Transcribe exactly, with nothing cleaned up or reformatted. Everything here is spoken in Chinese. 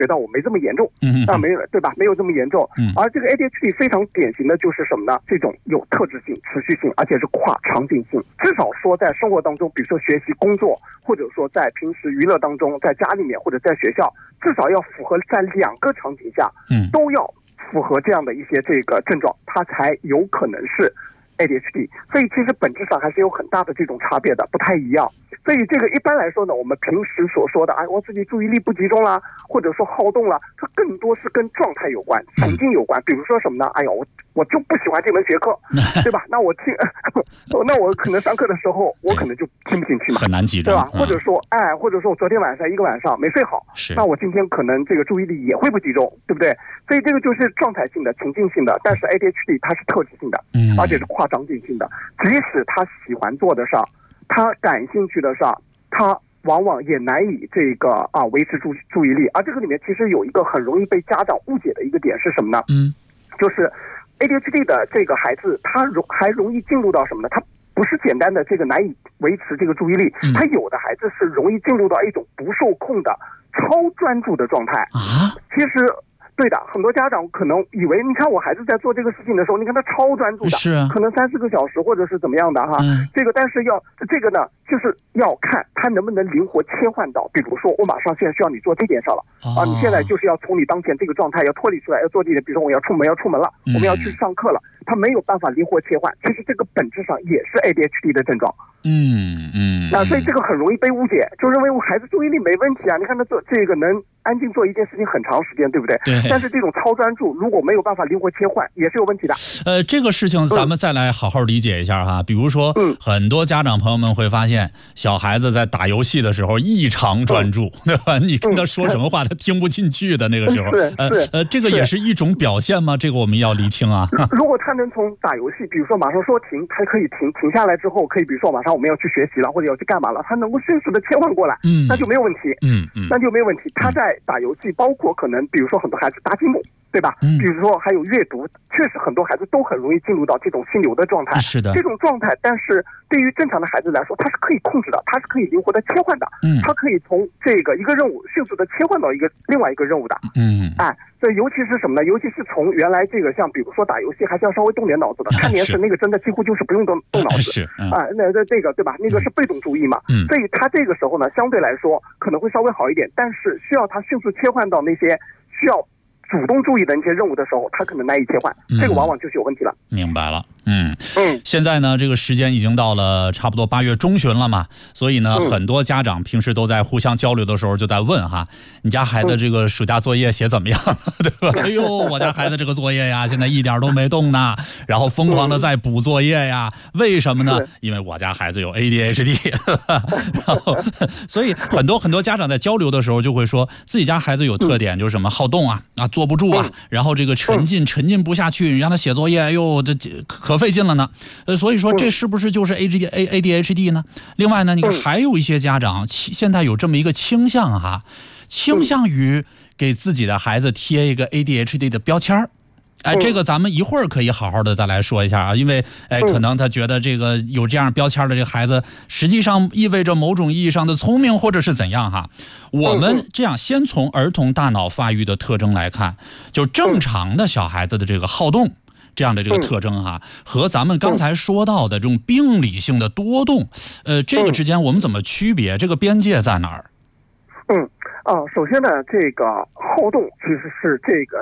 觉到我没这么严重， 嗯啊，没有对吧？没有这么严重。 嗯， 而这个 A D H D 非常典型的就是什么呢？这种有特质性、持续性，而且是跨场景性。至少说在生活当中，比如说学习、工作，或者说在平时娱乐当中，在家里面或者在学校，至少要符合在两个场景下， 嗯， 都要符合这样的一些这个症状，它才有可能是 A D H D。所以其实本质上还是有很大的这种差别的，不太一样。所以这个一般来说呢，我们平时所说的，哎，我自己注意力不集中啦，或者说好动啦，它更多是跟状态有关、情境有关。比如说什么呢？哎呀，我我就不喜欢这门学科，对吧？那我听，那我可能上课的时候，我可能就听不进去嘛， 很难集中， 对吧？或者说，哎，或者说我昨天晚上一个晚上没睡好，那我今天可能这个注意力也会不集中，对不对？所以这个就是状态性的、情境性的。但是 A D H D 它是特质性的，而且是跨场景性的。即使他喜欢做的上，他感兴趣的上，他往往也难以这个啊维持注注意力。而这个里面其实有一个很容易被家长误解的一个点是什么呢？ 嗯， 就是 A D H D 的这个孩子，他容还容易进入到什么呢？他不是简单的这个难以维持这个注意力，他有的孩子是容易进入到一种不受控的超专注的状态啊。 其实。对的，很多家长可能以为，你看我孩子在做这个事情的时候，你看他超专注的， 是啊， 可能三四个小时或者是怎么样的哈。 嗯、 这个但是要这个呢，就是要看他能不能灵活切换到，比如说我马上现在需要你做这件事了、哦、啊，你现在就是要从你当前这个状态要脱离出来，要做这个，比如说我要出门要出门了， 嗯、 我们要去上课了，他没有办法灵活切换，其实这个本质上也是 A D H D 的症状。 嗯嗯， 那所以这个很容易被误解，就认为我孩子注意力没问题啊，你看他做这个能安静做一件事情很长时间，对不对？ 对。 但是这种超专注如果没有办法灵活切换，也是有问题的。 呃，这个事情咱们再来好好理解一下哈。嗯、比如说， 嗯， 很多家长朋友们会发现，小孩子在打游戏的时候异常专注，嗯、对吧？你跟他说什么话，嗯、他听不进去的那个时候。 是呃呃，这个也是一种表现吗？这个我们要厘清啊。 如果他能从打游戏，比如说马上说停，他可以停，停下来之后，可以比如说马上我们要去学习了，或者要去干嘛了，他能够迅速的切换过来， 嗯， 那就没有问题， 嗯嗯， 那就没有问题。他在打游戏，包括可能比如说很多孩子打积木，对吧？ 嗯， 比如说还有阅读，确实很多孩子都很容易进入到这种心流的状态。 是的， 这种状态，但是对于正常的孩子来说，他是可以控制的，他是可以灵活的切换的， 嗯， 他可以从这个一个任务迅速的切换到一个另外一个任务的， 嗯， 哎，所以尤其是什么呢？尤其是从原来这个像比如说打游戏还是要稍微动点脑子的，看电视那个真的几乎就是不用动动脑子， 是啊、 嗯，那这这个对吧？那个是被动注意嘛， 嗯， 所以他这个时候呢，相对来说可能会稍微好一点，但是需要他迅速切换到那些需要主动注意的那些任务的时候，他可能难以切换，这个往往就是有问题了。 明白了，嗯嗯， 现在呢，这个时间已经到了差不多八月中旬了嘛，所以呢， 嗯、 很多家长平时都在互相交流的时候就在问哈，你家孩子这个暑假作业写怎么样了，嗯、对吧？哎呦，我家孩子这个作业呀，现在一点都没动呢，然后疯狂的在补作业呀，为什么呢？因为我家孩子有 A D H D， 然后所以很多很多家长在交流的时候就会说自己家孩子有特点，就是什么好动啊啊。坐不住啊，然后这个沉浸沉浸不下去，你让他写作业，哎呦，这可费劲了呢。呃，所以说这是不是就是 A D A A D H D 呢？另外呢，你看还有一些家长现在有这么一个倾向哈，倾向于给自己的孩子贴一个 A D H D 的标签儿。哎，这个咱们一会儿可以好好的再来说一下啊，因为哎，可能他觉得这个有这样标签的这个孩子，实际上意味着某种意义上的聪明或者是怎样哈。我们这样先从儿童大脑发育的特征来看，就正常的小孩子的这个好动这样的这个特征哈，和咱们刚才说到的这种病理性的多动，呃，这个之间我们怎么区别？这个边界在哪儿？ 嗯。啊，首先呢，这个好动其实是这个